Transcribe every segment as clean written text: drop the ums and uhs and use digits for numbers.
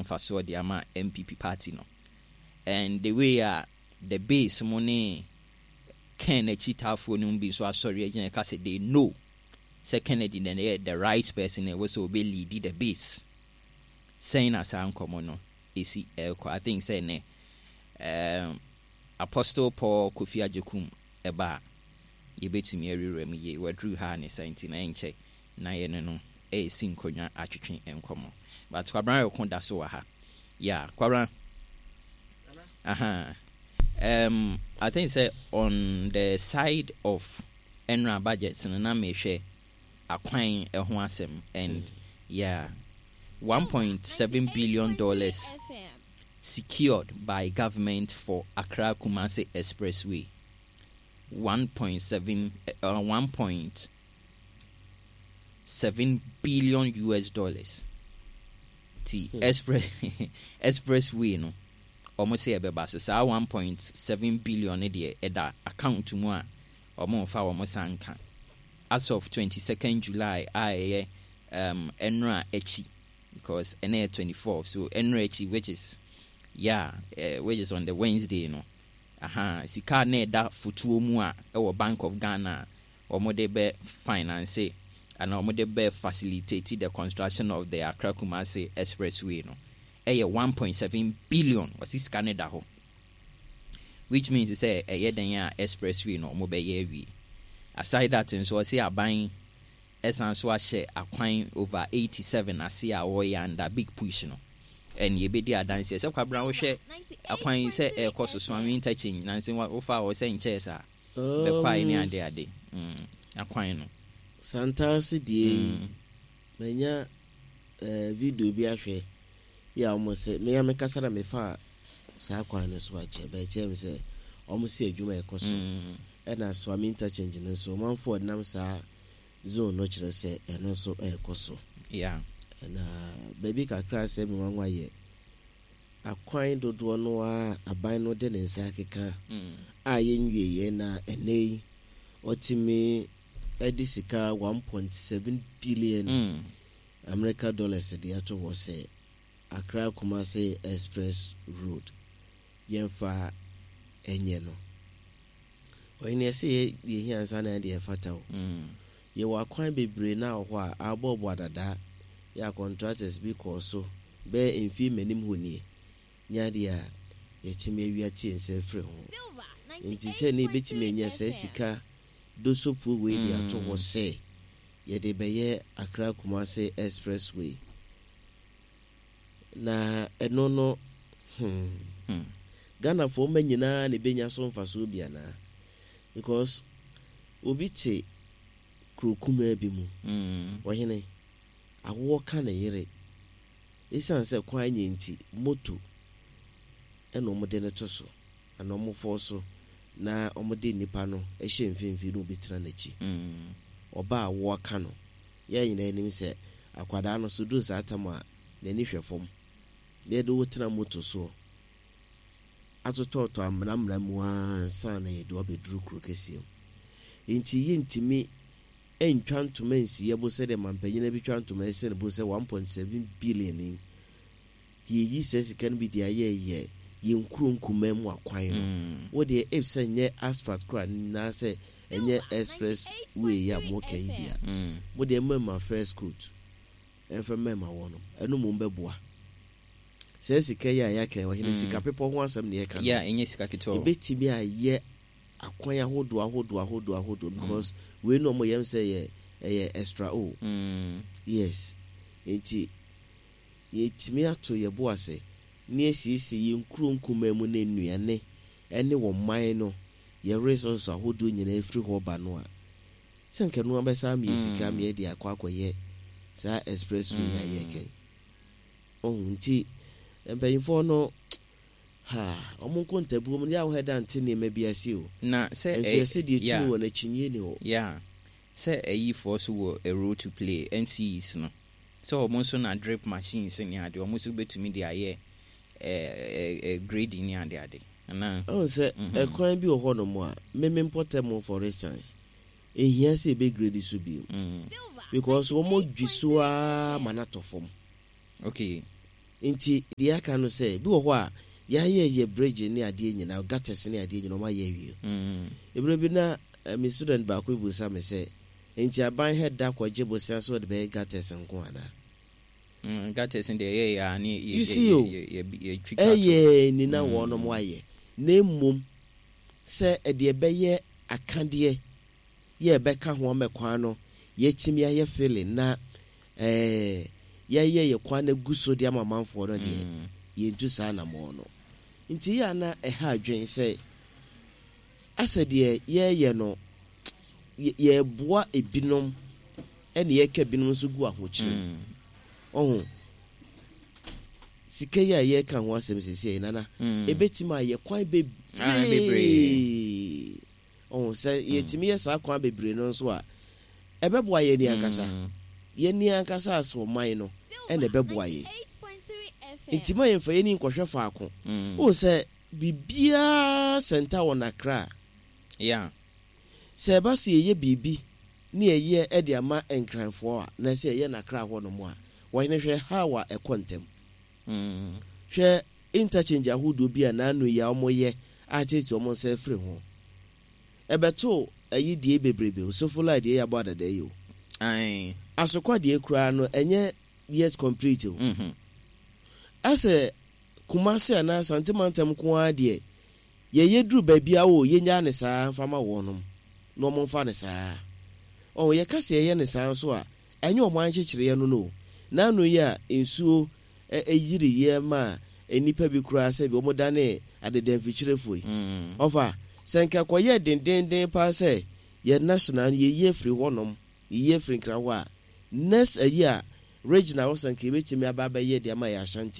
for so the ama MPP party no. And the way the base money can a cheat for no be so sorry again because they know say Kennedy then the right person was so be lead the base. Saying as uncommon no is I think say ne Apostle Paul Kofi Ajekum eba ye betumi awirem ye wadru ha ne 79 nche na ye no sinkonya atwetwe enkomo but kwabran yokonda so ha yeah kwabran I think say on the side of Enra budgets no na me hwe akwan ho asem and yeah $1.7 billion secured by government for Accra Kumasi Expressway. 1.7 billion US dollars. Expressway no. Almost say about so 1.7 billion eda account to mo omo fa omo sanka. As of 22nd July Enra Echi because NA 24 so Enra Echi which is on the Wednesday no. Sika na da futuo mu a Bank of Ghana omo de be finance and omo de be facilitate the construction of the Accra Kumasi Expressway no. 1.7 billion was this Canada ho. Which means to say den expressway no omo be ye wi. Aside that so say aban esan so share akwan over 87 ase a wo yanda big push no. And ye be the dance say kwabran wo hwe akwan say e cost so an interchange na say wo fa wo say nche sa be kwai ni ade akwan no Santa City menya video bi ahwe ya almost say me am kasara me fa sa akwan no so ache be chem say almost see adwuma e koso e na so am interchange no so man for nam sa zone no kire say e no so e koso yeah na baby kakra say me wanwa ye akwan dodo no a aban no de nsa keka a ye nwie ye na enei otimi edisika 1.7 billion American dollars de ato wo say Accra Kumasi Express Road yemfa enye no oyini ese ye hiansa na de fatawo ye wa kwan bebre na ho a abobo adada ya contractors bi ko so be enfi manim honi nyade a yetime awia tie nse frɛ ho nti se ne betime nya se sika do so pu we de ato ho se ye de beye Accra Kumasi Expressway na eno no Ghana for manyina ne benya so mfaso bia na because obite krokuma bi mu ohene awo ka na yere isan se kwa nyenti moto eno omode ne to so ana omofo so na omode nipa no ehye mfimfi no betira na chi oba awo ka no ye nyina enim se akwada no so do za atama na ni hwefom de do wotira moto so atototo amramra mu ansa na ye do obeduru krokesiem enti yentimi entwantuma nsi yebo se de mampanyina bi twantuma ese ne bo se 1.7 billion yi sesikan bi dia ye nkronkuma mu akwan no wo de efse nye asphalt kra na se enye express way ya mo kan bia mo de mama first coat efa mama wono enu mo mbeboa sesika ya kan wa hine sika pepo ho asem ne ye kan ya enye sika kito ebetimi aye akwan ahodo because we no mo yem say extra yes enti yetimi ato ye bo ase ne esisi ye nkronkuma mu na nnuane ene wo man no ye resource ahodo nyina efri ho ba no a senke no abesa mi sika mi de akwakoye sa express we ya ye ke nti empayifo no omunko ntabu mu ya wo heda nte ne mabiase o na se de tumi wo na chinye ne ho se for so wo a role to play MCs no so omunso na drip machines ni ade omunso betumi de aye grading ni ade na se ekwan bi ho no mo a memempotem for instance ehia se be grade so bi because omo dwiso a manatofom okay nti dia ka no say bi wo ho a ya ye bridge ni ade nyina gutters ni ade nyina o ma ye wie ebro bi na me student ba ko ibusa me say nti aban head da kwa jebosa so de be gutters nko ana gutters in the area ni ye ni na wono mo aye na mmom se e de be ye akade ye be ka ho mekwa no ye timi ye feeling na ye kwa na guso de amamanfo no de ye ntu sa na mo no nti ya na ha adwen se asede ye no ye boa ebinom ene ye ka binom so gu ahokyere sike ya ye ka ho asem sese nana ebetima ye kwan bebre se ye timi ye sa kwan bebre no so a ebeboa ye ni akasa ye ni akasa so man no ene ebeboa ye intima ye fa ye ni nkohwe fa ako se bibia center won Accra se ba se ye bibi ni ye e de ama enkranfo a na se ye na Accra ho no mo a wo ne hwe ha wa ekontem hwe interchange ahudo bi a na anu ya omoye a tete omo se free ho ebeto ayi die bebrebe osofula die ya boda de yo asokwa die kura no enye yes complete ase kumase na santimantem ko ade ye duru ba bia wo ye nya ne saa fama wonom no mo fa ne saa ye kase ye ne saa so a enye o man kyekire no na anu ya ensuo eyiri ye ma enipa bi kura se bi o modane adeden fichirefoi ofa senka koye dendenden pa se ye national ye free wonom ye free kra ho a next a year regional was and kibetimi ababa ye de ama ya Ashanti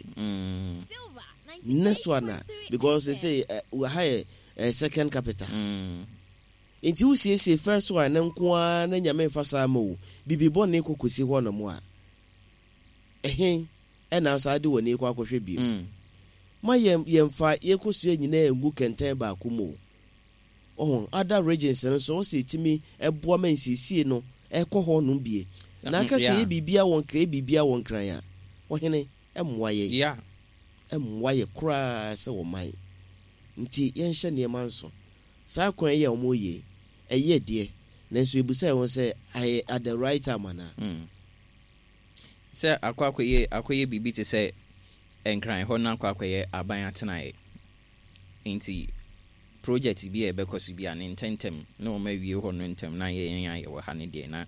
next one because they say we hire a second capital inti we say first one nko a na nyame fasa mo bibi bone kokosi ho no mo a na asade woni kwa kohwe bi ma yemfa yekosu nyina engu kenten ba kumo other regions so say timi eboa man sisi no ekoho no bie na aka say bibia won kra bibia won kran ya ohene emwaye emwaye kra se wo man nti yenhye ne manso sa kwan ye omoye eye de nanso ebusa won say I at the right time na say akwaye bibi te say enkran ho na akwaye aban atenae nti project bi e bekoso bi an intentem na o ma wie ho no ntem na ye wo ha ne de na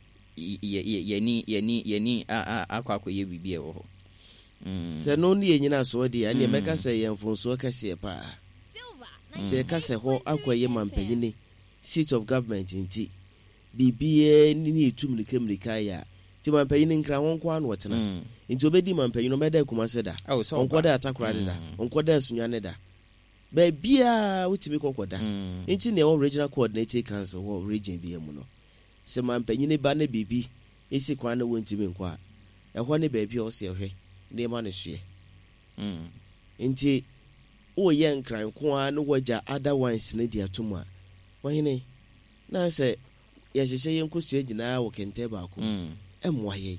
ye akwaye bibi e wo ho se no ne nyina so de ya ne meka se ye mfonso kase pa se kase ho akwaye mampanyini seat of government nti bibi ni etum nikamrika ya ti mampanyini nkra ho nko an wotena nti obedi mampanyini meda kumase da onko da atakura da onko da sunyane da bia wutimi kokoda nti ne original coordinating council wo region bi emu no se mampanyini ba na bibi esi kwa na wontimi nkwa ehwo ne ba bia o se ehwe ne ma ne hwe nti o ye nkran ko a no waja other ones ne dia tuma wahine na se ya hyehyɛ ye nkosua gina wo kente ba ko emwaye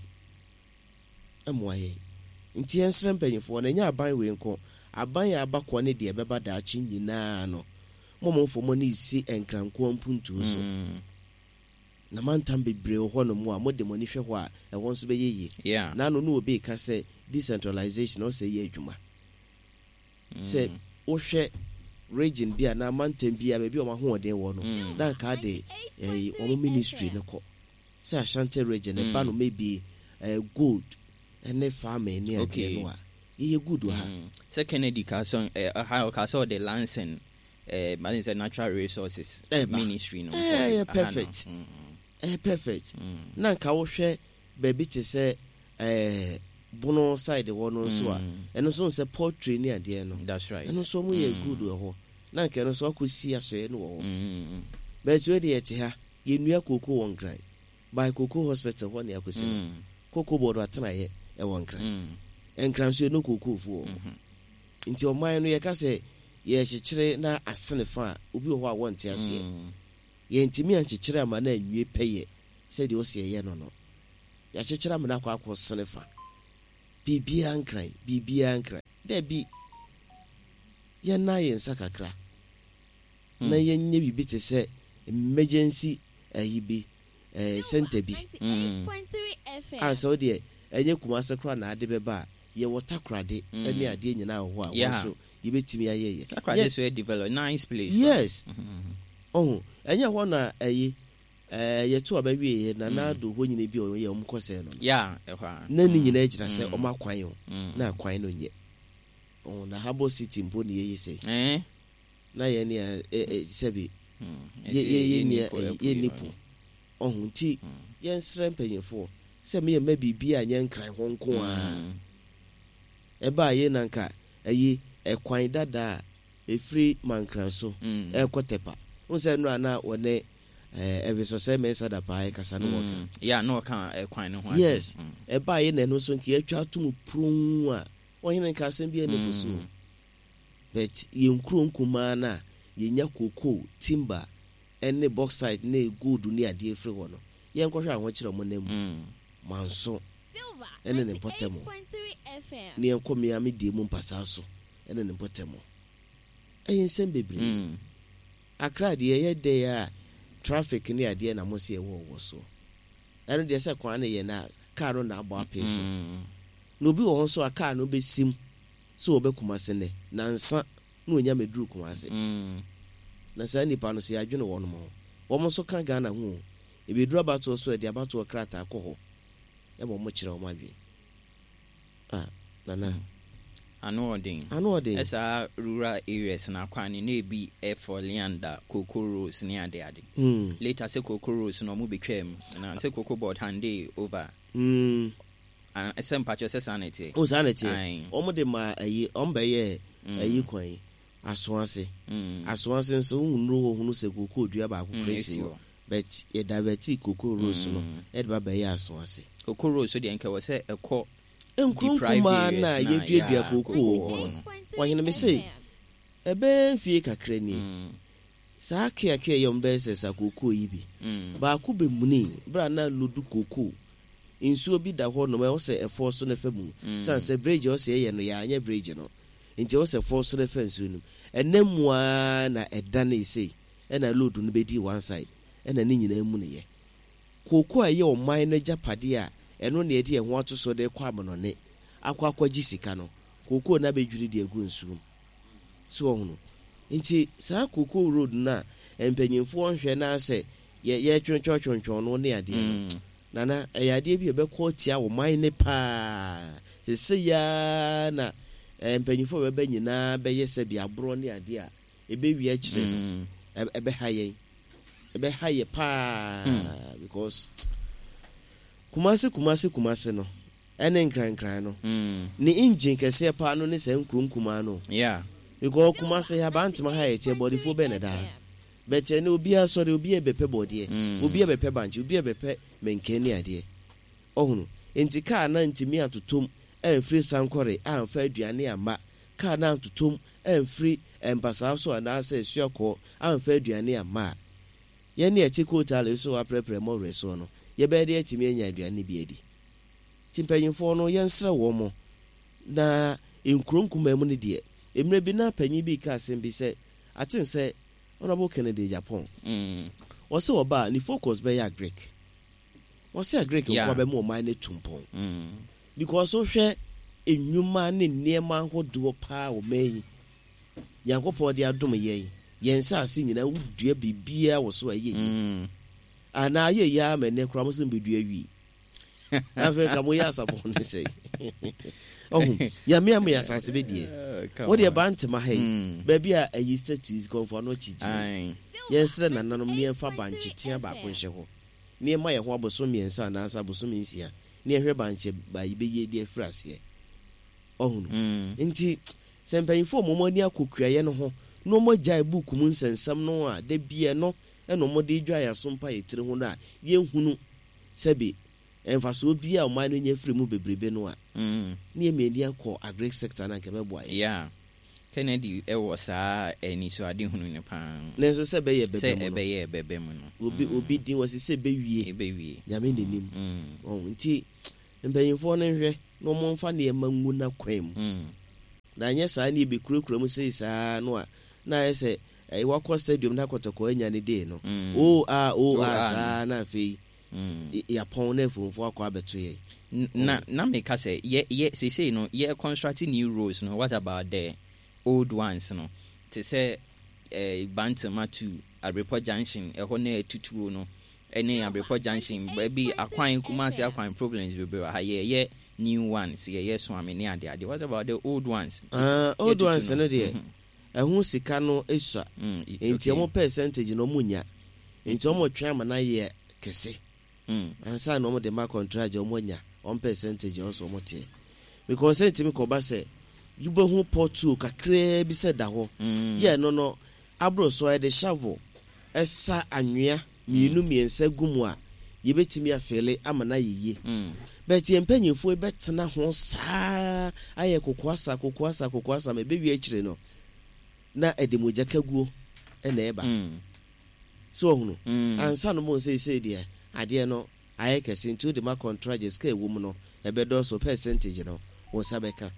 nti ensrem panyifo na nya aban we nko aban ya abakọ ne de beba da achi nyina no momomfo mo ne isi enkranko mpuntu so na mantam bebre ho no mo a mo de mo ni hwe ho a ehwo nso be yeye na no no obi ka se decentralization o se ye adwuma se o hwe region bia na mantam bia be bi o ma ho oden wo no na ka de o mo ministry ne ko se Ashanti region e ba no maybe good ene farming ne ake no a ye good ha se Kennedy Carson how Carson the lands and man say natural resources ministry no perfect perfect na ka wo hwe baby te say bono side wo no so a eno so say poultry ni ade no that's right eno so mo ye good ho na ka no so akosi aso no wo but we dey ete ha ye nua koko won kran by koko hospital ho ne akosi koko bodo atena ye e won kran enkran so no koko fu nti o man no ye ka say ye chichire na asene fa obi ho a won te ase ye ntimi anchichire ama na anwie peye se de o se ye no ya chichire ama na kwa sene fa bibia nkran da bi yana yen sakakra na yenye bibi te se emergency ayibi center bi so de enye Kumase kra na ade beba ye wotakrade ene ade nyina ho a so yebetimi ayeye takrade so develop nice place yes enye ho na ye to abawie na do ho nyina bi o ye omkose no na ni nyina agira se omakwan o na akwan no nye na Harbour City mpo ni ye sei na ye ne sebi ye nipo nti ye nsre mpanyefo se me ma bibia anye nkran ho nko a eba ye nanka ekwan dada efri mankran so ekotepa unse no ana wone ebiso se me sada pa kasa no woka no ka ekwan no ho yes eba ye na no so nke atwa atum prum a ohene nka asem bia ne busu but ye nkro nkuma na ye nya koko timber ene bauxite na gold ni ade efri ho no ye nkohwe aho kire mo nam manso ene ne potemo ni enkomi ami de mu mpasa so ene ne potemo ensem bebre Accra de ye de ya traffic ni ade na mo se wo so ene de se kwan ye na car no na abo apeso no bi wo so aka no besim so obe Kumase ne na nsa na onya meduru Kumase na sa nipa no se adwene wo no mo wo mo so kan Ghana hu ebi duru abato so de abato krata akọ ebo mo kire o ma dwi nana ano esa rural areas na kwani na ebi for Leander Cocoa Rose ni ade later say Cocoa Rose no mo betwam na say Cocoa board hande over esempacho say sanity o mo de ma ombeye kwan asoase nso hunu se Cocoa dua ba ko crazy but ye diverti Cocoa Rose no e ba be ya asoase Cocoa Rose de enke wo say ekọ enkruma na ye dua Cocoa wahene me say ebe fie kakra ni sa ake yombe se sa Cocoa yi bi ba ku be muni bra na lodu Cocoa insuo bi da ho no me wo se efo so na famu san se bridge wo se ye no ya anya bridge no nti wo se fo so na fa nsuo no enamua na eda na sei na lodu no be di one side ena ni nyina mu ne ye Cocoa ye o man no japade a eno ne edi ho ato so de kwa amonone akwa gisika no Cocoa na be dwiri de agu nsuo so hono nti sa Cocoa road na empanyimfo nhwe na ase ye twonchon no ne ade no nana eyade bi obekọ tia wo man ne pa se ya na empanyimfo beba nyina be yese bi abro ne ade a ebe wi akire no ebe haye pa because Kumase no ene nkran no ni engine kese pa no ne se nkrunkuma no because Kumase ya bantima haye tie body fo be ne da but ene obi asori obi ebepe body obi ebepe banchi obi ebepe menkeni ade ohunu enti car na ntimi atotom enfri sankore amfa aduane ama car na atotom enfri empasa so na se suako amfa aduane ama ye ne etikotale so aprepre mo reso no ye be de etimi anya aduane bi edi timpanyimfo no ye nsra wo mo na enkronkuma mu ne de emre bi na panyi bi ka asem bi se atin se Honorable Kennedy Japan wose oba ni focus be ya Greek wose ya Greek ko be mo man ne tumpon because so hwe enwuma ne niema hodo pa o meyi Yankopon de adom ye yensa ase nyina wudua bibia wo so aye ana ye ya me ne kra mo so bedua wi Africa mo ya sapon ne sei ya me ya sanse be die wo de bantima hai baby a ayi status konfo no chiji yesre nananom ne mfa banche tia ba ko nhye ho ne ma ye ho aboso miensa na asa aboso minsia ne hwe banche ba yi be ye die frase nti sempanyfo mo ni akokua ye no ho no mo jai book mu nsensam no a de bie no eno mo de dwa ya so mpa ye tire ho na ye hunu sebi emfaso obi a o man no nya free mu bebrebe no a ne emeni akọ agric sector na nke beboa ye Kennedy was any so I didn't know pan. Neso se be ye bebe no. Obi din was se be wie. Be wie. Nyame nenim. Nti mpanyimfoɔ no nhwɛ na ɔmo mfa nneɛma ngu na kwan mu na nyɛ saa ne bi kurakura mu sei saa no a na ayɛ sɛ wakɔ stadium na kɔtɔkɔ anya ne day no saa na afei yapɔn na afomfo akɔ abɛto yɛ na meka sɛ seesei no yɛ construct new roads no. What about the old ones no? Te sɛ Bantama to Abrepɔ Junction ɛhɔ na ɛtutuo no ɛne Abrepɔ Junction baabi akwan Kumasi akwan problems bebree ha yɛ new ones yɛ so ame ne ade. What about the old ones? Old ones no deɛ ɛho sika no esua nti ɔmo percentage no ɔmo nya nti ɔmo twɛn ama na yɛ kɛse ansa na ɔmo de ma contract ɔmo nya on percentage also ɔmo tie because ntimi kɔba sɛ yubehu portu kakra bi sɛ da hɔ yɛ no abro so de shovel ɛsa anwea miensa gumu a yebetimi afele ama na yeye but yempanyimfo betena ho saa ayɛ kokoasa me bewie akire no na edemogya kaguo ɛna ɛba so ohunu ansa no mo say deɛ adeɛ no ayɛ kɛse nti de ma contract scale wo mu no ɛbɛdɔ so percentage no wo sabɛka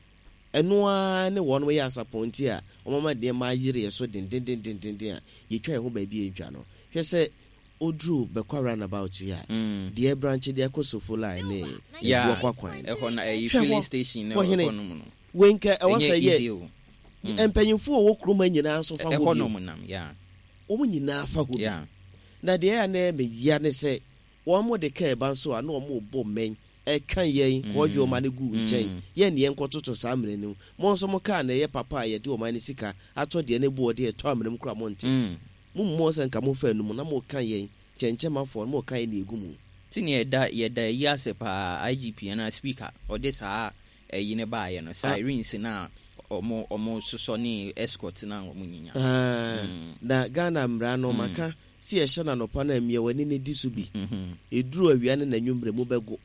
ɛnoa ne wɔn yɛ asaponti a ɔmama deɛ ma yire so den a yɛtwa ho ba bi entwa no hwɛ sɛ odru bɛkwa roundabout ya deɛ branch deɛ kosofo line ne wɔkwa kwan ɛhɔ na filling station ne ɛhɔ no mu no wenka ɛwɔ sɛ yɛ empanyimfo wɔ kroma nyinaa so fa ho ɛhɔ no mu nam ɔmo nyinaa fa ho na deɛ ya na me ya ne sɛ wɔn mo de ka ɛba so a na ɔmo bɔ mɛn ɛka yɛn wɔdwe ɔma ne gu nkyɛn yɛn ne yɛn kɔtoto saa mmerɛ no mo nso mo ka na yɛ papa a yɛde ɔma ne sika atɔ deɛ ne bu ɔde ɛtɔ ammerɛ mu kora mo nte mo sɛ nka mo fa no mu na mo ka yɛn kyɛnkyɛmafo mo ka yɛn ne egu mu ti ne yɛda yi ase pa IGP na speaker ɔde saa ɛyi ne ba yɛ no sirens na ɔmo sosɔ ne escort na ɔmo nyinya na Ghana mmra no maka si ɛhyɛ na nɔpa na mmea wani ne di so bi eduru awia ne nanwumre mu bɛgo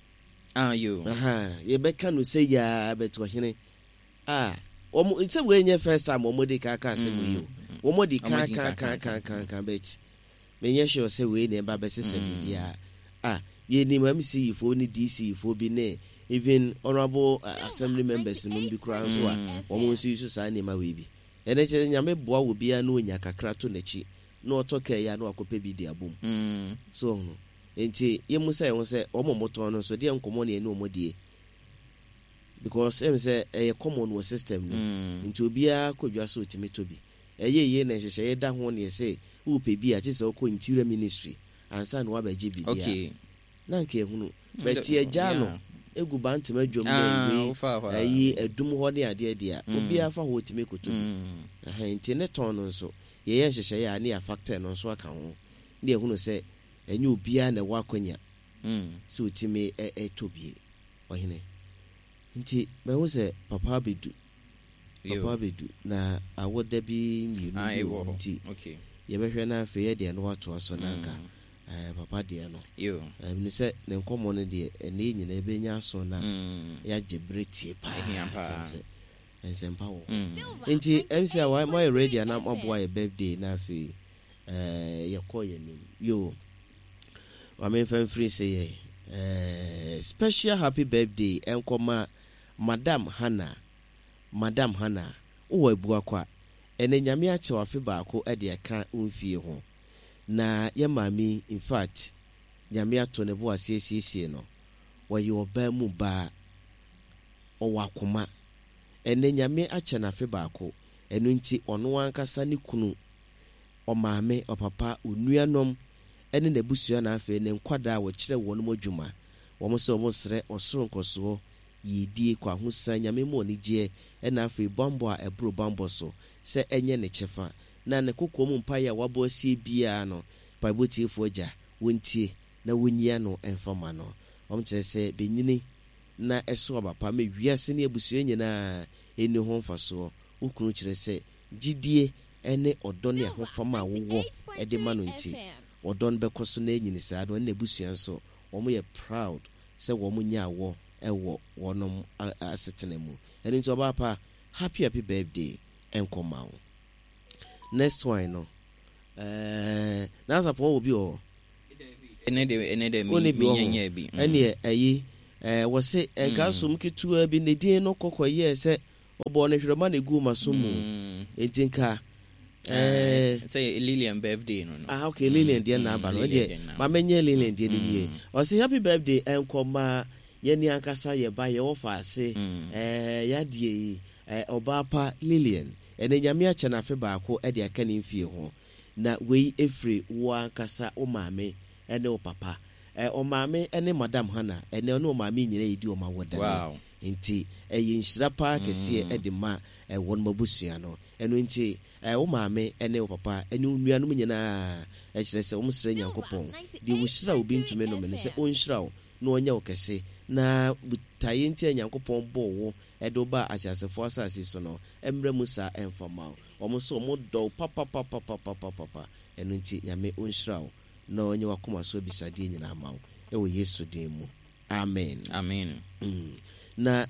yɛbɛka no sɛ ya bɛtɔ hene ɔmo sɛ we nyɛ first time ɔmo de ka sɛ we yo ɔmo de ka bet menyɛ sure sɛ we ne ba bɛsesa bibia yɛnim MC fo ne DC fo bi ne even honorable assembly members no bi kura nso a ɔmo nso yi so saa ne ma we bi ɛnɛ kyɛ nyame boa wo bia no nya kakra to n'akyi no otoka ya no akopɛ bi di abom so no enti yemu say won say omomoto no so de nkomo ne ene omodie because em say e common wo system no enti obia kodwa so otimi to bi ye na hyehye ye da ho ne say wo pe bi a che say okọ interior ministry ansa no abaje bi bia na nke ehunu but ye ja no egu bantam adwom na yi adum ho ne ade dia obia fa ho otimi koto bi enti ne ton no so ye hyehye ya ne ya factor no so aka ho ne ehunu sɛ enye obia na wakonya so otimi etobie ohene nti me ho sɛ papa bedu na awoda bi mienu nti ye behwe na afa ye de no wato so na nka papa de no me sɛ ne nkomo no de ene nyina ebenya so na ya gebretie pa sɛ ensempa wo nti MC a why ready na maboa ye birthday na afi ye koye nim yo wa me fan free say special happy birthday enkoma madam Hannah wo abu akwa ene nyame ache wafe baako e de aka onfie ho na ye mami in fact nyame ato ne bo asiesie no wo ye oba mu ba o wakoma ene nyame ache na afe baako enu nti ono ankasa ne kunu o maame o papa onuanom ene na busua na afe ne nkwada wo kire wo no modwuma wo mo se wo sre osoro nkoso yidie kwa hosan nyame mo ni gye ena afe bombo a ebro bombo so se enye ne chefa na ne kokko mu mpa ya wabo asie bia no paiboti foja wontie na wonyia no enfama no omkire se benyini na eso abapa me wiase ne abusua nyina eni ho mfaso ukunu kire se gidie ene odo ne ahofama wo e de ma no nti odon bekoso na enyini saa do na abusua nso omo ye proud se wo mo nya wo ewo wonom asetena mu eni nti obapa happy birthday enkoma next one no na support obi o ene de mi nyanya bi ene ayi wɔse enka som ketua bi ne din no kokɔyɛ sɛ ɔbɔ no hwerɛma ne gu maso mu enti nka say Lillian birthday no. Okay, Lillian dear na ba no de ma menye Lillian dear ni ɔse happy birthday enkɔma yɛni ankasa yɛ ba yɛ wɔfa ase yadie ɔbaapa Lillian ene nyame akyɛ na afe baako de aka ne mfie ho na wei efri wo ankasa o maame ene o papa o maame ene madam Hana ene o maame nyina yidi o ma wodane nti yinhyira pa kese de ma won mabusua no eno nti o maame ene o papa ene nuanom nyina kyerɛ sɛ wo msra Nyankopɔn de wo hyira obi ntume no me sɛ on hyira wo na onya wo kese na butaye nti Nyankopɔn bɔ wo edo ba ahyasefo asase so no emre musa enfama omo so omo do papa eno nti nyame onhyira wo na onye wakoma so bisade nyina ma wo ewo Yesu din mu amen na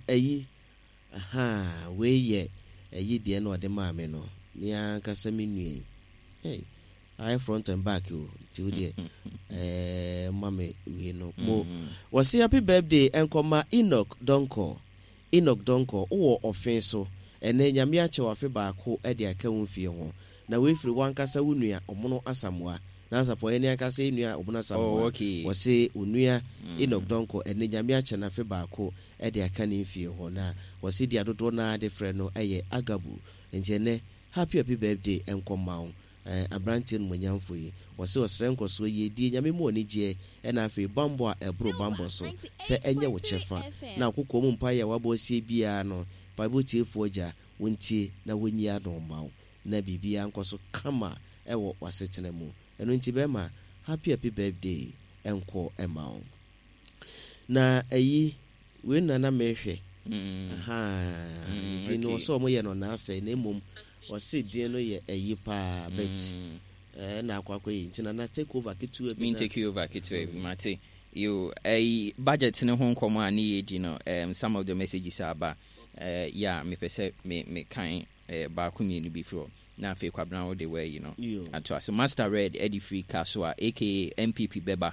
we ye de no de ma me no ni ankasa menue I front and back you till the mame we no mo was happy birthday enkoma Enoch Donko o offenso ene nyame ache wafe baako de aka wonfie ho na we firi wankasa wonua omono asamoa na asapo ene akasa enua omono asamoa wose onua Enoch Donko ene nyame ache na fe baako de aka ne mfie ho na wose dia dodo na de frɛ no eye Agabu nje happy birthday enkoma abrantin monyamfo yi wose osre nkoso ye die nyame mu oni gye na afi bambo a ebro bambo so se enye wo chefa na akokɔ mu mpa ya wabo sie bia no bible tiefo gya wontie na wonyi adommaw na bibia nkoso kama ewo wasetena mu eno nti bema happy birthday enko emaw na we nana mehwe dino so mo ye no na ase na emom wasi die no ye pa bet na akwakwa yi ntina na take over kitu bi na take over kitu mate you budget ne ho nkomo ani ye di no some of the messages aba me pese me kan ba ku mi ni before na fe kwabna wo de way you know ato so Master Red Eddie Free Kaswa aka MPP Beba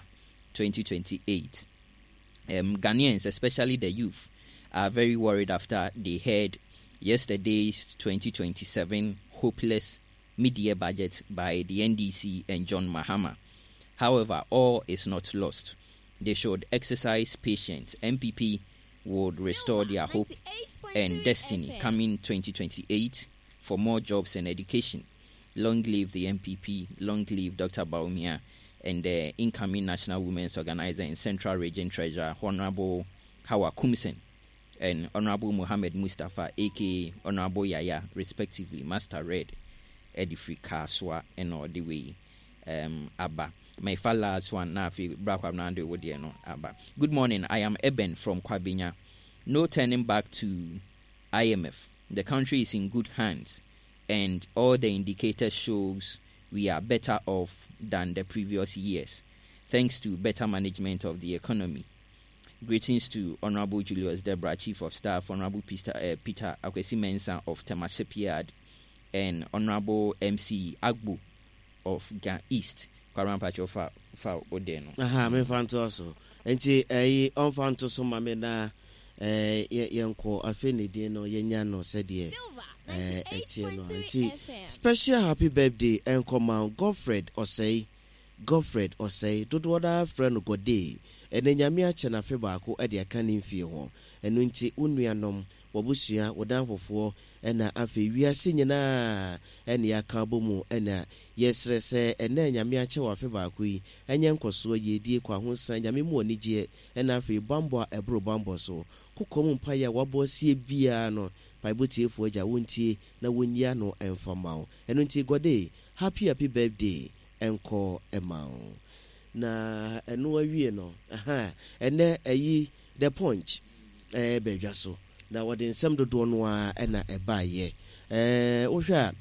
2028 Ghanaians, especially the youth, are very worried after they heard yesterday's 2027 hopeless mid-year budget by the NDC and John Mahama. However, all is not lost. They should exercise patience. MPP would restore their hope and destiny coming 2028 for more jobs and education. Long live the MPP, long live Dr. Baumia and the incoming National Women's Organizer and Central Region Treasurer, Honorable Hawa Kumsen and Honorable Mohammed Mustafa, aka Honorable Yaya, respectively. Master Red, Eddie Free Kaswa, and all the way. Abba. My last one now, Abba. Good morning. I am Eben from Kwabinya. No turning back to IMF. The country is in good hands, and all the indicators shows we are better off than the previous years, thanks to better management of the economy. Greetings to Honorable Julius Debra, Chief of Staff, Honorable Peter Akwesi Mensah of Temashepiad, and Honorable MC Agbu of Ga East. Kwarampacho fa odeno. Me fanto so. Enti on fanto so mame na yenko afeni din no yenya no sede etie no anti special happy birthday enkoma Godfred Osei dodo da friend Gode ene nyame ache na fe baako e de aka ne mfie ho eno nti unuanom wobusua wodanfofo ena afi wiase nyina ene aka bomu ena yesre se ene nyame ache wa fe baako yi enye nkoso yedie kwa ho san nyame mu onigye ena afi bambo ebro bambo so kokom mpa ya wabo sie bia no Bible tiefo agya wontie na wonya no emfamao eno nti Gode happy birthday enko emao na eno awie no ene the punch bedwa so na wode nsem dodo no a na ebaye wohwa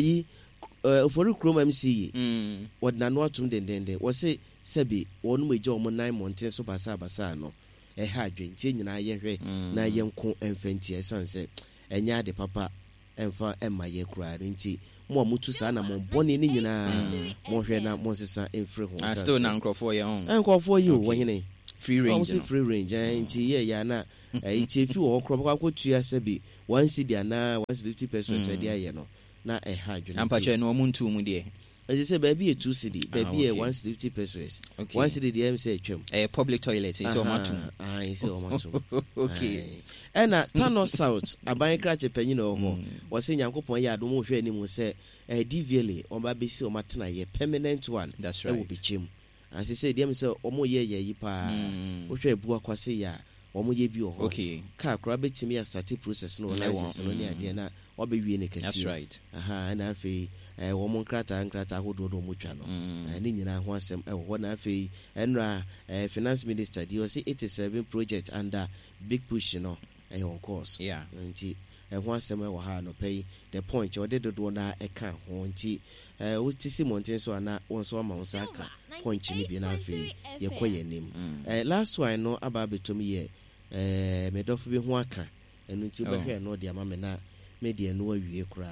ofori krom MC wode na no atum dendende wo se sebi wonu meje omo 9 months so basa no ha adwentie nyina ye hwe na ye nko emfanti esanse enya de papa emfa emma ye kura nti mo mutu sa na mo boni ni nyina mo hwe na mo sesa emfre ho still na nkrofo ye on nkrofo ye wo hene free range. Free range. Yeah, na. It's if you walk crop, what you say 1 cedi na 150 pesos said yeah, no. Na a hydrogen. I'm patching no moon to me. As you say, baby, a 2 cedi, baby, a 150 pesos. 1 cedi, the M say, a public toilet is so much. I see so much. Okay. And Tano South, a bank cratch a penny no more. Was saying Uncle Poya, don't move anymore, say, a DVLA or Babisi or Matana, a permanent one. That's right. Will be chim. As he said, them so, Omo ye yipa, which a Buakwase ya, Omo ye bio. Okay. Car rabbit to me a static process, no license, no idea, or be in a case. That's right. Aha, and I feel. Woman crata and crata who do no muchano. And in I want some one I fee and finance minister, you see 87 project under big push, you know, on course. Yeah. And once some will have no pay the point or did do not account. Won't he? What to see Mountain so and once one Mount Saka point in the Nafi, your quay name. Last one I know about it to me, made off being waka and until I know the mamma made the no you cry.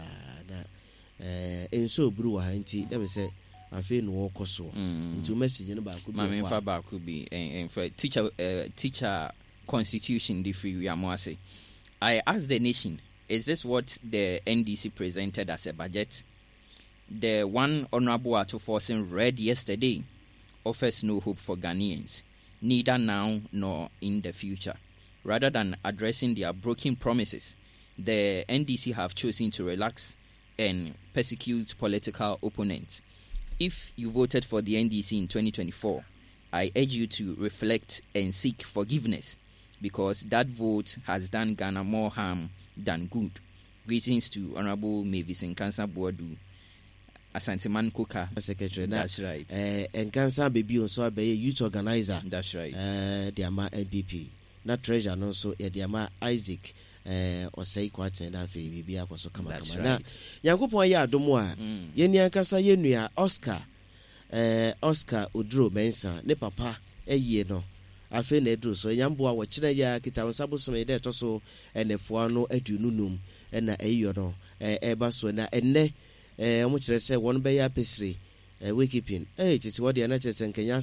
And so brew anti let me say I feel no walk so to message about could be back could be and for teacher constitution the free we are say. I asked the nation, is this what the NDC presented as a budget? The one Honorable Ato Forsen read yesterday offers no hope for Ghanaians, neither now nor in the future. Rather than addressing their broken promises, the NDC have chosen to relax and persecute political opponents. If you voted for the NDC in 2024, I urge you to reflect and seek forgiveness, because that vote has done Ghana more harm than good. Greetings to Honorable Mavis Nkansa Boadu, Asanteman Koka Secretary. That's right. And Nkansa baby also be a youth organizer. That's right. The Ama MPP. Not treasure also the Ama Isaac. Or say quite enough, be a so come na Yankopon ya adomo a yeni ankasa yenua Oscar Odro Mensa ne papa eye no afi na edro so yambo a wo kina ya kita nsabo so me de to so enefo no adununum na eyo no eba so na enne omo kire se won be ya pesire wakekeeping titi what the NHS and Kenya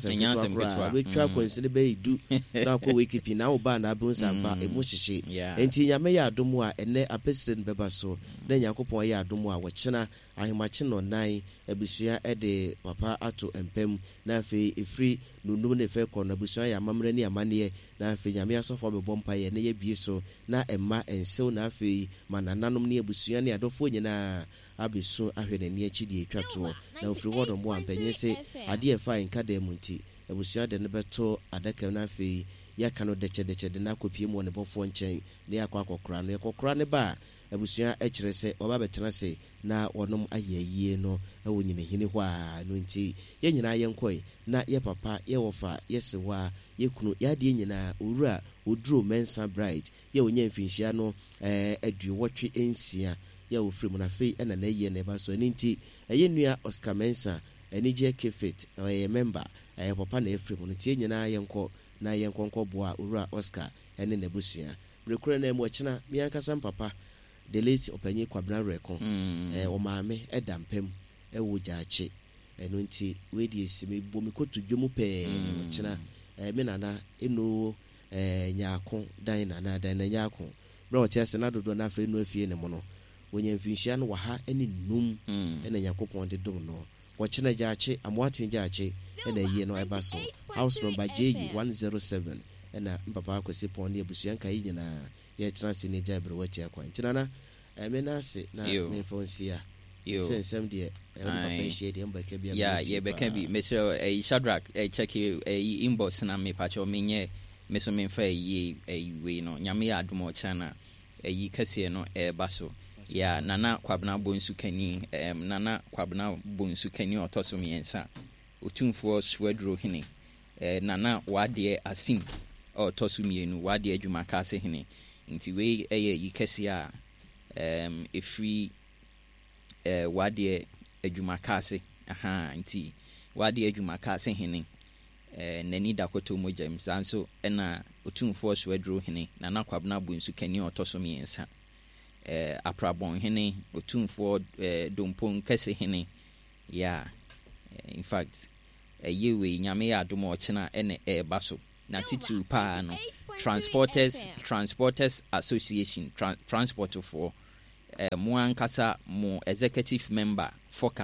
we try consider be do na ko wakekeeping na oba na abunsa ba emuhihye enti nyame ya adomo a ene president beba so na Yakopon ya adomo a wo kina ahemache no nan abusua de papa ato empem na afi efri nunum ne fe kɔ na abusua ya mamre ne amane na afi nyame asofo be bompa ye ne ye bie so na emma ensew na afi manananom ne abusua ne adofo nyina abesu ahwe ne ne achi die twato na ofri wodo mo ampanyi se ade efa nka da munti abusua de ne beto adaka na afi ya kano de na kopie mo ne bofo nchen ne akwa akokora ne ba abusua ekire se oba betena se na wonom ayeyie no ewo nyine hini hwa no nti ye nyina yenkoi na ye papa ye wofa yesewa ye kunu ya de nyina owura Oduro Mensa Bright ye onye mfinhia no aduwotwe ensia ye ofri mu na fei na na ye ne ba so nti ye nua Oscar Mensa enije kefit ye member ye papa na efri mu nti ye nyina yenko na yenkonko boa owura Oscar ene na busua rekure na emu akina mi ankasa papa the late openye Kwabena Rekon o maame edampem ewo jaache eno nti we die sime bomi kotu dwomu pe china me nana eno nyaako dan na nyaako bro tiase na dodo na afre no afie ne mo no wonya mfinhia no waha ene num ene Yakopon de dom no wo china jaache amwatin jaache ene yie no eba so house number J107 ena mpapa akwese pon ne abusuan kai nyina ye trans ni jabre wati akwa ntinana menase na me fonsia sensem de papa share de mbaka bia ye beka bi Mr. Shadrack check inbox na me pacho menye meso menfa we no nyame ya adomo chana kase no baso ya nana Kwabena Bonsu Kani nana Kwabena Bonsu Kani otoso miensa otumfo Swedro hene nana wade asim otoso mienu wade adwuma kase hene nti we yikase a efri wade adwuma kase nti wade adwuma kase hene nani dakoto mo James anso na otumfo Swedro hene nana Kwabena Bonsu Kani otoso miensa aprabon hene otumfo dompon kase hene in fact yewe nyame ya adomo chena ene baso na titu pa no transporters association transport for mo ankasa mo executive member foka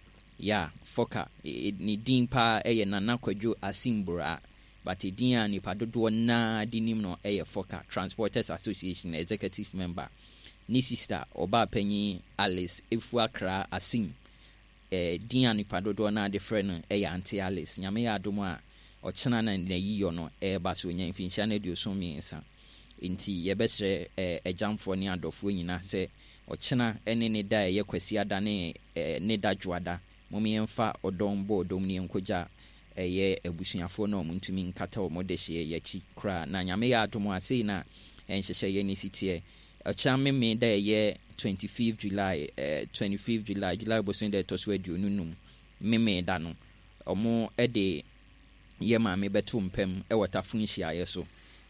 foka ni din pa Nana Kwadwo Asimbura but din a nipa dodo na dinim no foka transporters association executive member ni sister oba panyi Alice Efuakra Asim din a nipa dodo na de frɛ no Auntie Alice nyame ya adomo a ochena na yiyo no ba so nya mfinhia na duoso miensa nti yebesre ejamfo ne adofo nyina se ochena ene ne da kwasi ada ne da dwoada momyemfa odombo odom ne nkogya ebusuafo na omuntumi nkata omodehye yachi kra na nyame ya adomo ase na enhyehye ye ne sitie ochame da 25 July bosun da toso aduonum meme da no omo de ye maame beto mpem wotafo nhyiaye so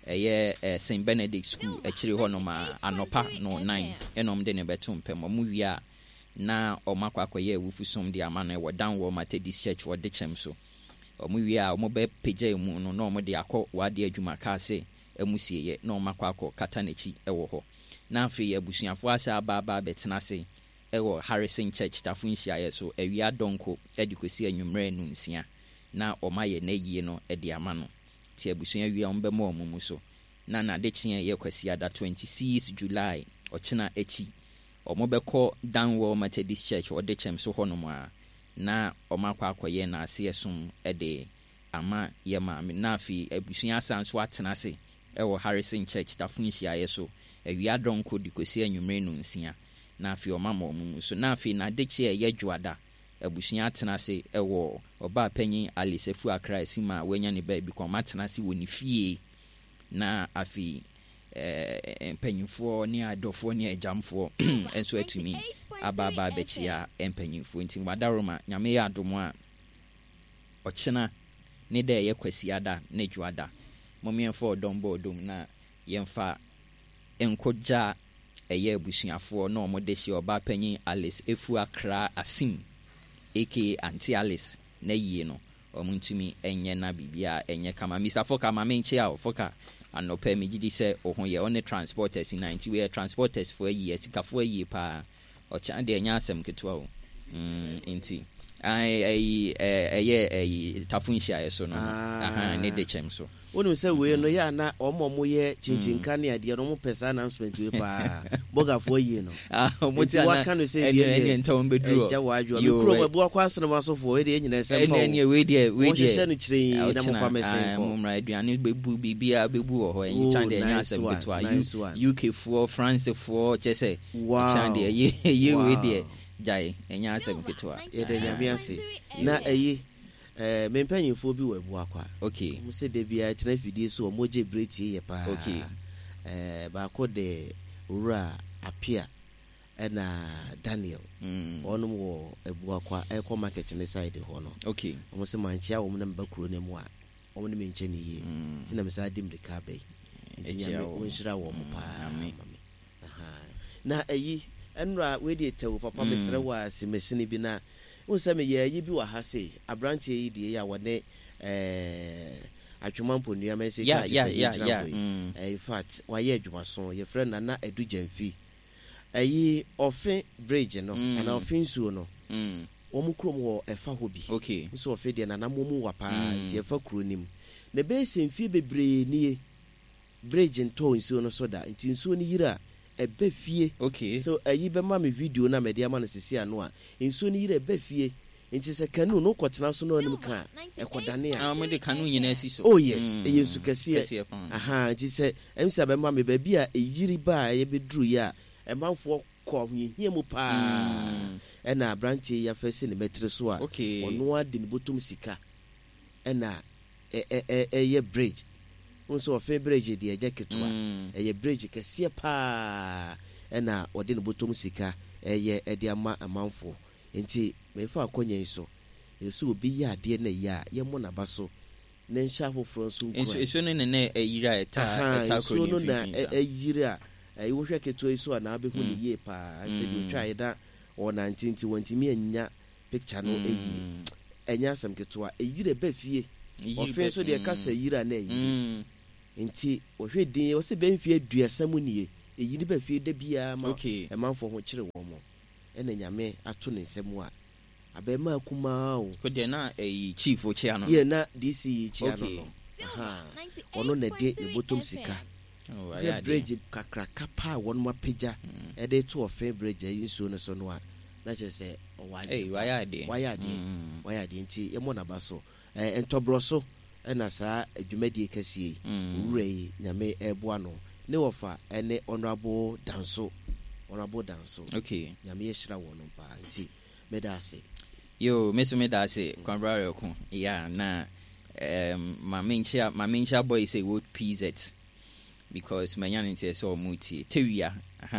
St Benedict School akiri ho no ma anopa no 9 enom de ne beto mpem omo wia na omakwa akoye awufusom de ama no wodan wo Methodist Church wo de chem so omo wia omo be pagya mu no na omo de akọ wade adwuma ka se amusieye na omakwa akọ katanechi ewo ho na afi abusuafo asa aba betena se ewo Harrison Church tafo nhyiaye so awia donko edikosi anwumre nu nsia na omaye na yie no edi ama no ti abusua wi a mbema omumu so na de kyen ye kwasi ada 26 July ochena echi omobekọ Danwell Methodist Church ode chem so honom a na omakwa akoye na ase esum ede ama ye maame na afi abusua asanso atena se ewo Harrison Church tafunhia ye so awia donko dikosi anwumre no nsia na afi omama omumu so na afi na de kyen ye dwoada abusua atena se ewo oba panyi Alice Efuakra Asima wenya ne ba bi kom atena se woni fie na afi empanyimfo ne adofo ne ejamfo enso atumi aba bechia empanyimfo nti wadaroma nyame ya adomo a ochena ne da ye kwasi ada ne dwoada momienfo odombo odom na yemfa enkoja eye abusuafo na omodehye oba panyi Alice Efuakra Asim aka Auntie Alice na yie no omuntumi enye na bibia enye kama Mr. Foka mamenche a Foka anopa mi gidi se ohun ye on transporters 90 we transporters for yie sikafo yie pa ocha de enya asem ketwa o nti tafunhia so no aha ne de chem so wonu se we no ya na omo ye chinchinka ne ade no mo pesa announcement we pa bogafo yie no omuti ana ene ntom beduro ja wadwo mi kro mabu akwa asem asofo we de nyina se pa ene we de hye no kire na mo fa mesen ko mo aduane bebu bibia bebu ho enyi chande enya asem ketwa UK for France for chese chande ye we de jai enya asem ketwa ye de nyame ase na mempanyimfo bi wabu akwa okay mo se de bia tena fidie so moje breti ye pa okay ba ko de ura apia na Daniel onom wo ebu akwa eko market ne side ho no okay mo se manchia wo na mba kuro ne mu a wo ne menche ne ye ti na mesa dim de ka be ntinya wo nshira wo mo pa na enra we de tewo papa mesre wa semesini bi na unsame ye bi wa ha sei abrante yi de ya wone atwumampo nua ma sei ka in fact wa ye adwumaso ye friend na Edu Jamfi ofe bridge no na ofe nsuo no omu krom wo efa hobi okay so ofe de na namomu wa pa ti efa kuro nim na be semfie bebre nie bridge nto nsuo no so da nti nsuo ni yira ebe fie okay so be ma me video na me de ama no sisi ano a nsuo ni yira ebe fie nti se kanu no kwotena so no anim ka ekodane a mo de kanu nyina asi so oh yes eyensu kase aha nti se emsa be ma me ba bi a eyiri ba ye beduru ya emanfo ko hihia mu pa na branche ya fese ne metre so a ono ade ne botom sika na ye bridge unso ofe bridge de eja ketwa ye bridge kase pa na ode ne botom sika ye ede ama amanfo nti mefa akonya iso yesu obi ya ade na ya ye mo na baso na nsha foforo so nkwa eso ne ne eyira eta so no na eyira wo hwe keto iso na abehu ne ye pa ase bi twa ida o 1920 wantimi anya picture no eyi enya asem keto a eyira ba fie ɔfe so de kasa yira na yi nti ohwe din o se benfie aduasa mu nie eyiri ba fie da bia ma emanfo ho kyere wo mo ena nyame ato ne nsɛm a abema akuma o ko de na chief o chia no ye na DC chia no ono na de ne botom sika bridge kakra kapa won ma pagya e de to ofe bridge yi so no so no a na che se waya de nti yemo na ba so entobro so ena saa adwumadie kasie wure nyame eboa no ne wofa ene honorable danso okay nyame yeshira wono pa nti medase yo meso medase kwambrare ko ya na mamencha boy say what PZ because manyane nti so muti tewia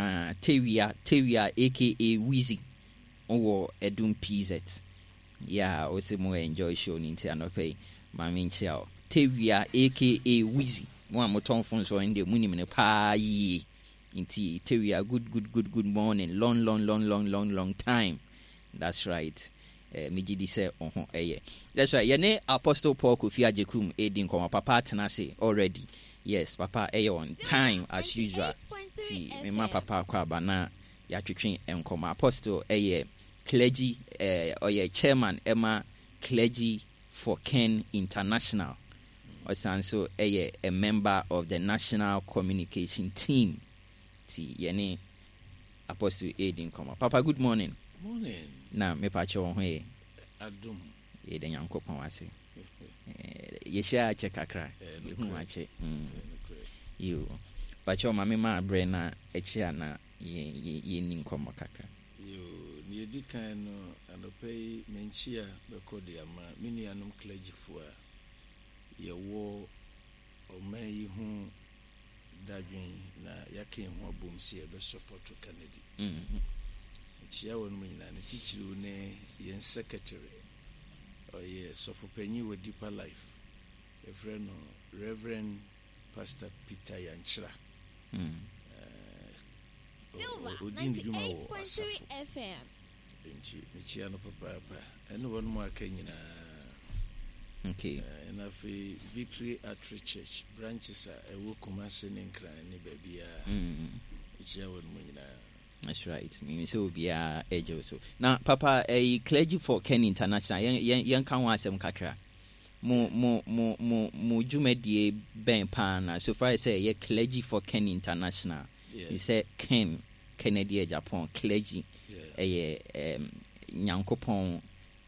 aka Wheezy owo edum PZ ya o se mo enjoy show ni nti anope mamencha tewia aka Wheezy mo amotonfo so ende munim ne pa yi nti tewia good morning long time. That's right. Mijidi say eye. That's right. Yene Apostle Paul Kofi Ajekum edin koma papa tenase already. Yes, papa on time as usual. See, me ma papa kwa bana ya twetwen enkoma Apostle clergy chairman Emma Clergy for Ken International. Also a member of the national communication team. See, yene Apostle edin koma. Papa, good morning. Morning. Na me pa che won ho adum e de Nyankopon wase ye sha che kakra hu ache you pa che ma me ma bre na echi ana ye ni nkomo kakra you ni edi kan no anopei menchia be kodi ama minianum clergy fo a ye wo omayi hu dadwen na yake hu abomsi e be support Kennedy chia won mu nyina ne tichiru ne yen secretary sofopanyi with Deeper Life a friend Reverend Pastor Peter Yanchra Silver 98.3 FM ne chia no papa ene won mu aka nyina okay na fe Victory Outreach Church branches a ewo Kumasi ne Nkran ne babia chia won mu nyina. That's right. Me so be ejo so. Now papa clergy for Ken International yan kan wa asem kakra. Mo jumedie ben pan so far I say ye clergy for Ken International. He said Kennedy Japan clergy Nyankopon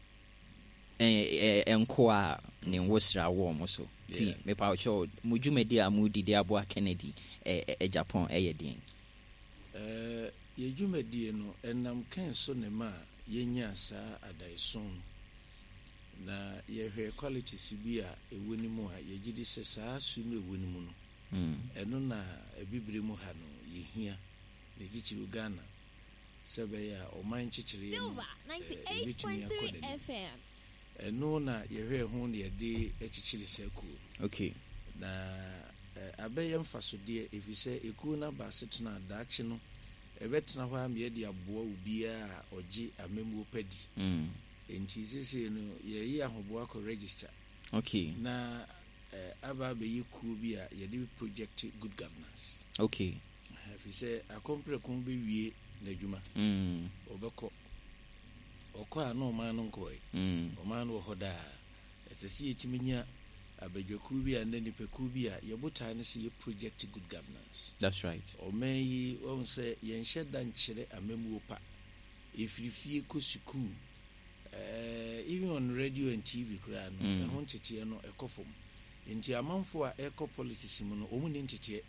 enko a ne wosra wo mo so. Ti me pa cho mo jumedie amudi de abo Kennedy Japan din. Ye dwumadie no enam kan so ne ma yenya saa adaison na ye hwe qualities bi a ewoni mu ha ye gidi se saa su no ewoni mu no eno na ebibire mu ha no ye hia ne tichiru Ghana sebe ya oman chichiri ye 98.3 FM eno na ye hwe ho ne de echichiri seku okay na abeyem fasode efise eku na basetna daachi no ebetna hɔ a me de aboa ubia a ogi amemu opadi enti sese no ye yi ahoboa ko register okay na aba be yiku bi a ye de project good governance okay fi say akompre kon be wie na dwuma obekɔ okɔ a no man no nkɔe o man wo hoda esese yetiminya abadwaku bi and then peku bi a yebota ne se ye project good governance. That's right. O meyi won say yen hyeda nkyere amemu opa efirifie ko school even on radio and TV kra no e ho ntete no ekofom nti amanfo a eco politics mu no omu ni ntete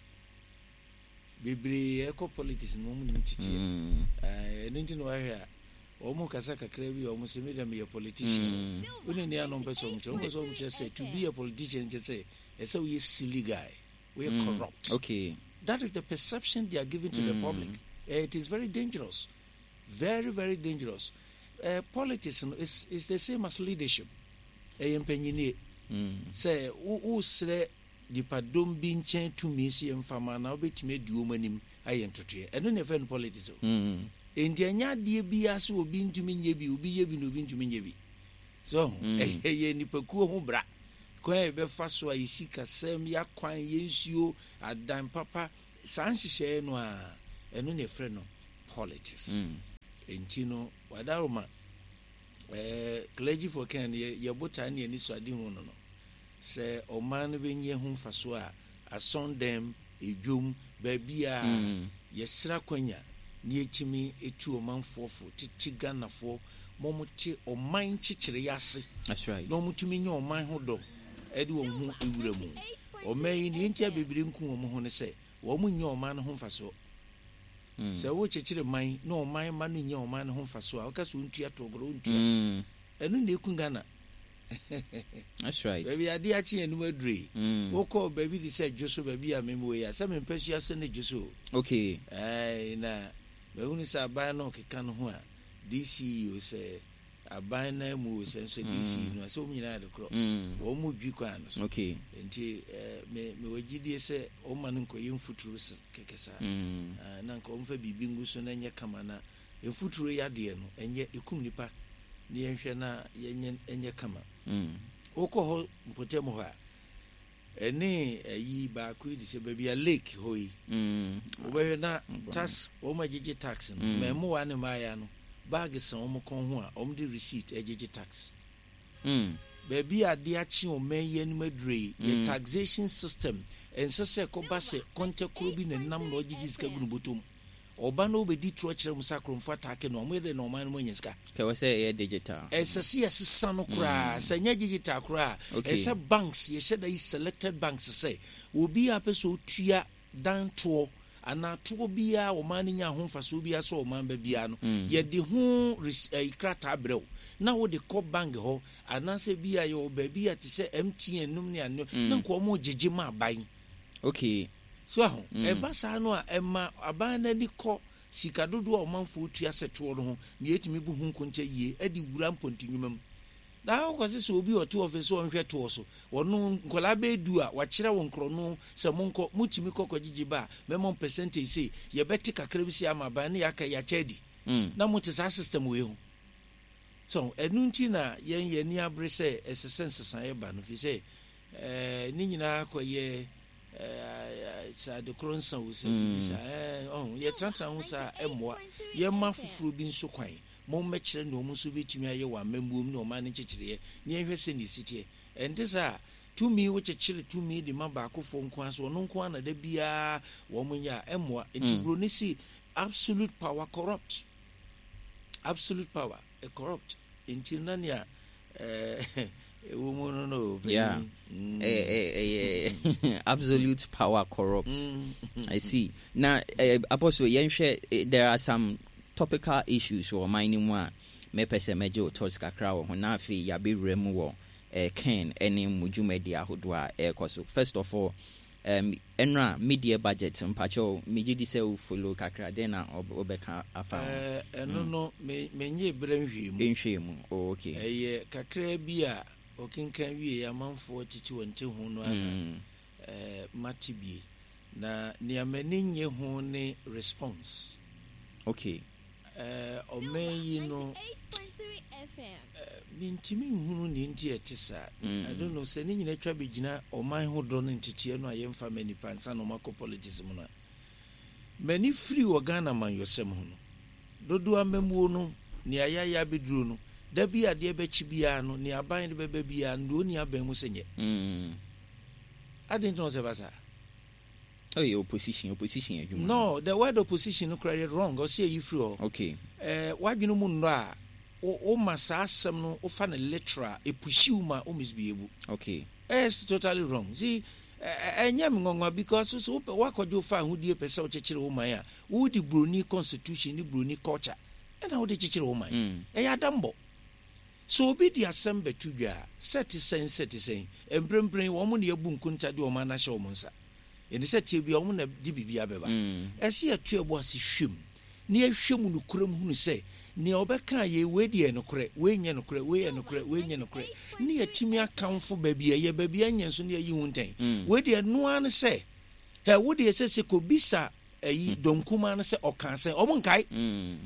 bebre eco politics no omu ni ntete nti no ahwe a omu kasa kakra bi omu se media me politician uni ni anon person say to be a politician just say so we silly guy, we are corrupt. Okay, that is the perception they are giving to the public. It is very dangerous, very very dangerous. Politics is the same as leadership. Say who say the padom bin chen to me see mfama na obetime duomanim ayentote eno ne fen politics. Indianya die bia so obi ntumi nye bi obi ye bi no obi ntumi nye bi so ye nipakuo ho bra kwan be fa so a yisi kasam ya kwan yensuo adan papa san hyehyɛ no a eno ne frɛ no politics enti no wadaroma clergy for Ken ye bota ne ani so ade hu no sɛ ɔman no benye ho faso a asɔndem edwom baabi a yɛsra kwanya ne etimi etu ɔmanfo titi ganafo momote ɔman kyekyere yase. That's right. No mutumi nye ɔman ho dɔ ɛde wɔn ho ewura mu ɔman yi ne ntia bebere nku wɔn ho ne sɛ wɔn nye ɔman no ho faso. Sɛ wo kyekyere man na ɔman ma no nye ɔman no ho faso a ɔka so ntua togoro ntua ɛno na eku Ghana. That's right. Baby ade achi enu adure wo call baby di say Joso baby a memo ya say me pesu ase ne Joso. Okay. Na we hu ni say aban no keka no ho a DC o say aban na mu say so DC no say o nyina de kro wo mu dwi kwa no so. Okay. Enti me wagidie say o ma no nkoye mfuturu kekesa na nka o mfa bibi nguso na nye kama na mfuturu ya de no enye ekum nipa ni enhwe na enye kama woko ho mpotem ho a ene ayi ba ko di se baabi a lake ho yi obewe na tax o ma gigi tax no memo wa ne ma ya no bag san o mo kon ho a o mo di receipt e gigi tax baabi a de achi o meye ni madure ye taxation system ense se ko ba se konte kro bi ne nam no gigi ska gunu botom oba no be di trochire musakromfo atake no mo de no man mo nyiska ke we say e digital esese yesesa no kra sanya digital kra ese banks ye sheda is selected banks say obi apeso tua dan to ana to bia o man nya ho faso bia so o man ba bia no ye de ho ikrata brew na wo de ko bank ho ana se bia ye o ba bia ti se MTN num ne anu na ko mo jeje ma ban. Okay. So aho eba sa no a ema aban na ni kɔ sika dodo a ɔmanfo tua seto no ho me yetimi bu hu nkonche yie adi wura mpontinwumam na akwase so obi oto office on hwɛ to so wɔno nkola be du a wakyerɛ won kro no sɛ monko mutimi kɔkɔ gigi ba memon percentage say ye beti kakra bi si ama aban na yaka ya chedi na muti sa system we ho so enu nti na yen ni abre sɛ ɛsesensesan ye ba no fi sɛ ni nyina kɔye sa de kronsa wo se bisa ye tantra ho sa emwa ye mafufuru bi nso kwan mo mekire no mo so betumi aye wa mambuom no ma ne kyekire ne ehwe se ne sitie ente sa tumi wo kyekire tumi de ma ba akofo nko aso no nko ana da bia wo mo nya emwa enti bro ne si absolute power corrupt enti nania yeah. Absolute power corrupts. I see. Now, Apostle, there are some topical issues or mining one. Me pese mejo toska krawo honafi yabi remu Ken any muju media hodwa koso. First of all, enra media budget mpacho mejidi se u follow kakra den na obeka afa no menye bremhwe mu. Okay. Kakra bia okinkan wie amanfo chichi wonte hu no ana matibie na ne amani nye hu ne response. Okay. Omeyi no bintimi hunu ni nti etisa I don't know se ni nyina twa begina oman hodo no ntitie no ayemfa mani pansa no mako politics mu na mani free Ghana man yosem hu no dodo amamuo no ni ayaya beduro no da bi ade bechi bia no ni aban de bebe bia ndo ni aban mu senye adin to se basa opposition adwuma. No, the word opposition no credit wrong. Or say you free. Okay. Why you no mun ra o masa asem no o fa na literal e pushi uma o misbehave. Okay. It's totally wrong. See enyam ngongwa because so wakojo fa hudie pese o chechire o man a wo di broni constitution ni broni culture e na wo di chechire o man ya dambo. So obi di asem betudwa set sen emprempren wo mo ne ebu nkunta de o man na hye o monsa. In the set you be on the DBB Abeba. As ye two was shim. Near shim no crum who say, near Obeka ye wedi no cre, way no cre, near Timia count for baby, a ye baby onions so near you won't take. Wedi no one say. Her woody says a cobisa a ye don't come and say or can't say, oh, monkai.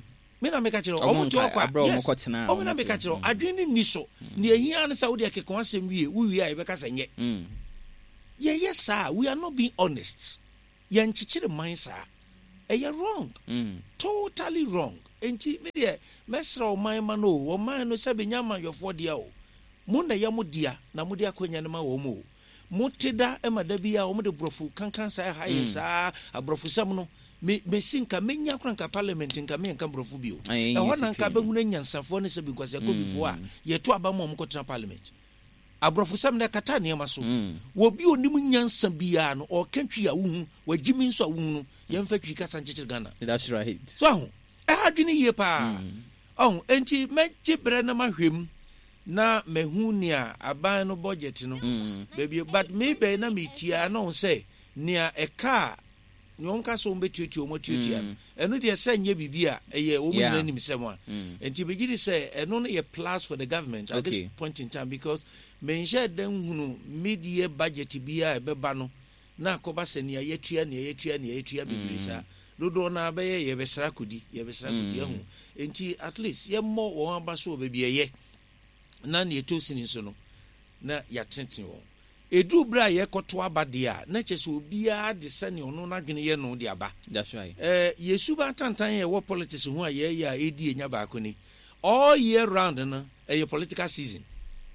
me na make kire o mo to kwa yes o na make kire adwene ni so ne ehia ne sa wo de keke asem wie wo wie a ye beka sanye yes sir, we are not being honest. Yan chichire mind sir. You're wrong. Totally wrong. Enti me de mesra o man ma no, o man no se benyama yofo dia o. Mo na ya mo dia na mo dia kwanya ne ma wo mo. Mo teda e ma da bia o mo de brofu kankan sa ha ye sa abrofu sam no. Me sinka menya kranka parliament nka me nka brofu bio. E ho na nka behu na nyansafo ne se bi kwase ko bifo a ye to aba mo ko tena parliament. Abrofo sam na kata ne ma so wo bi onim nyansa bia no o kantwi a wuhu wagimi nso a wuhu no yemfa twi kasa nchechir Ghana. That's right. So adwene ye pa enti meje bre na mahwem na mehu ni a aban no budget no baby but maybe na metia no say nia eka nyonka so mbetutu omotutua eno de say nye bibia eye wo mu nanim sem a enti begidi say eno no ye plus for the government at this point in time because menje den hunu media budget bia ebeba no na akoba se ne yetua bibrisa dodo na be ye besra kudi ehu enti at least ye mo won abaso obebi eye na ne etosini so no na ya tenten won edu bra ye koto abade a na chese obia de sane ono na dwene ye no de aba. That's right. Yesu ba tantan ye wo politics hu a ye ya edi enya ba akoni all year round na a political season.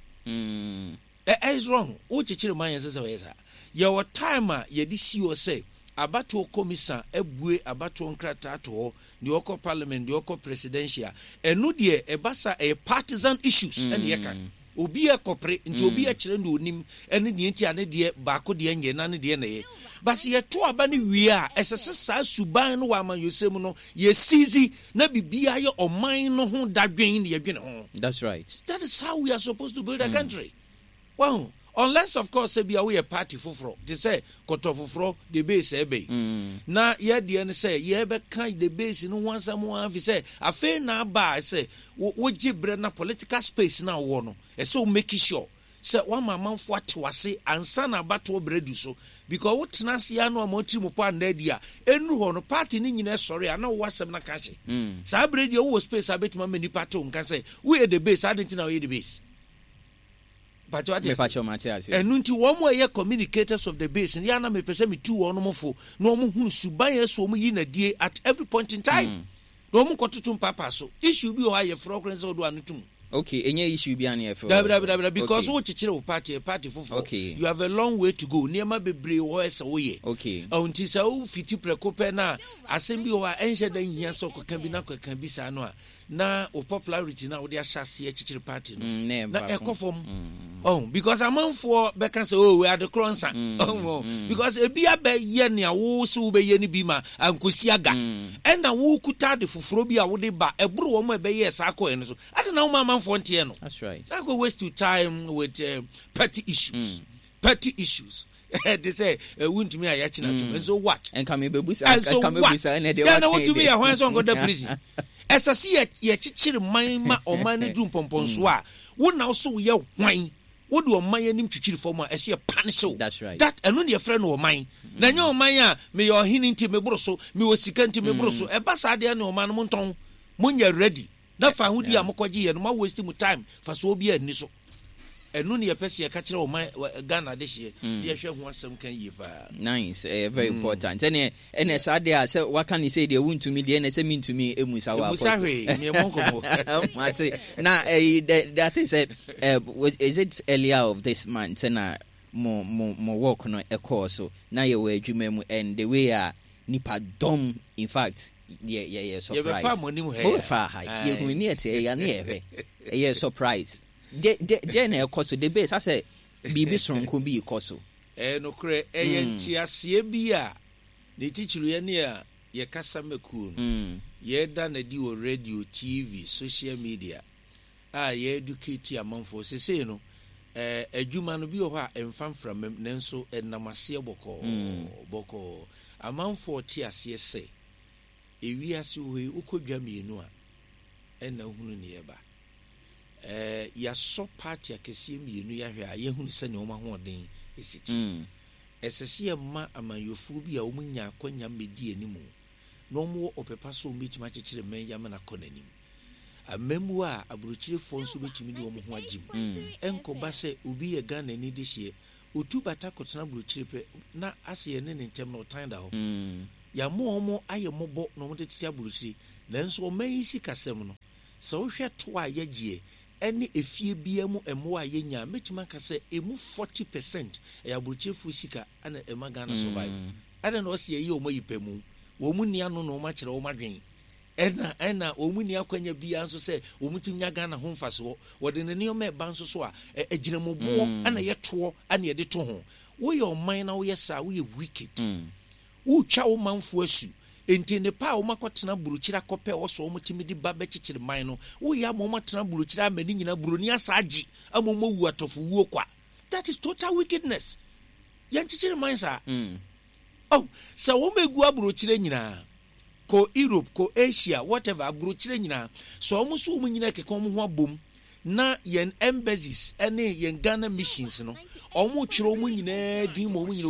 Is wrong. O chichire man ye say we say your time a ye di si o say abato komisa ebue abato nkrata to the oko parliament the oko presidential enu de ebasa a partisan issues and ye kan obi e kopre nti obi e kire ndo onim ene de nti ane de baako de nye na ne de na ye basi ye to aba ne wie a esese sa suban no wa man yosem no ye sizi na bibia ye oman no ho dadwen ne ye dwene ho. That's right. That is how we are supposed to build a country. Wow. Unless of course we are party fufro they say koto fufro the base ebe na ye de say ye be kan the base no wan someone fi say afa na ba say wo gibre na political space na wo no e so make sure say one man fo atwase ansa na bato bredu so because what tenase no amoti mo pa na dia enru ho no party ni nyina sorry na wo asem na ka she sa bredu wo space abetima mani pato nka say we the base identity na we the base. But what is and nunti one more year communicators of the base and yana me pese me 2 onomofo no mo hu suban so mo yi na die at every point in time no mo kotutum papa so issue bi o aye frogrance do anutum. Okay, any issue be an for because what chichire party for you have a long way to go niema bebre wo ese wo ye unti sa o fiti prekope na assembly o enje dan hia so kokan bi na kokan bi sa no a na o popularity na wo de ahase chichire party no na ekofom because among for be can say we are the cronsa because e bia be ye ne wo so be ye ni bi ma ankosi aga and na wo kuta de foforo bi a wo de ba eburu wo mo be ye sa ko en so ade na wo frontier no. That's right. Not go waste your time with petty issues. Petty issues. They say won't me a yachina to so what? And come be busa and so what? Yeah, no, what to me a when so go to prison. As I see ye chichire man or man dum pompon soa. Wo now so ye wine. What do my name chichire for ma as ye paniso? That's right. That and only a friend or mine. Na nyo man me your hinting me broso, me was sikanti me broso. E basa de no man monton. Munya ready. Na fa hudi amokoji ye no ma waste mu time fa so obi ani so enu ne yepese ye ka kire o Ghana de hye de hwe ho asem kan yi pa. Nice, very important. Ene sa de say what can you say de wuntumi de ene say mintumi emu sa wa. Emu sa hwe me monkomo. Na that is is it earlier of this month na mo work no e course so na ye we adwuma mu and the way nipa dom in fact yeah surprise. You high. You need to surprise. Then course the base I say bibi strong could be coso. No cre tia bia the teacher ye kasa mekun ye dan na di radio TV social media ye educate among for say no adwuma no bi ho a emfam from nenso enamase boko amamfo tiase say ewiase we ukodwa mienu a ena hunu ne yeba ya so party akese mienu ya hwe a ye hunu se ne oma hoden esiti esese ma amanyofu bi a omunya akonya medi animu na ɔmo ɔpepa so ɔmbɛtumi akyekyere mmɛn yama na kɔ n'anim amamu a aburokyirefo nso bɛtumi de ɔmo ho agyim ɛnkɔba sɛ obi yɛ Ghana ni de hyeɛ otu bata kɔtena aburokyire pɛ na ase yɛ ne ntɛm na ɔtan da hɔ yɛamo ɔmo ayɛ mmɔbɔ na ɔmo tete aburokyire nanso ɔman yi si kasɛm no sɛ wohwɛ to a yɛgyeɛ ɛne efie bia mu ɛmmoa a yɛnya mɛtumi aka sɛ emu 40% ɛyɛ aburokyirefo sika ana ɛma Ghana survive ɛna na ɔsi yɛyi ɔmo yi pɛ mu wɔn nia no na ɔmo akyerɛ ɔmo adwen ɛna ɔmo nia kwanya bia nso sɛ ɔmo tumi nya Ghana ho mfasoɔ wɔde ne nneɛma ɛba nso so a ɛgyinamoboɔ ɛna yɛtoɔ ɛna yɛde to ho woyɛ ɔman na woyɛ saa woyɛ wicked wotwa wo manfo asu enti ne pa a wɔn akɔtena burukyira kɔpɛ ɔsɔ wɔn timi de ba bɛkyekyere man no woyɛ ama wɔn atena burukyira ama ne nyina buroni asagye ama wɔn wu atɔfo wuo kwa that is total wickedness yɛn kyekyere man saa sɛ wɔn egu aburukyira nyinaa ko Europe ko Asia whatever aburukyira nyinaa so wɔn so wɔn nyina keka wɔn ho abom na yɛn embassies ɛne yɛn Ghana missions no wɔn twere wɔn nyinaa din ma wɔn nyina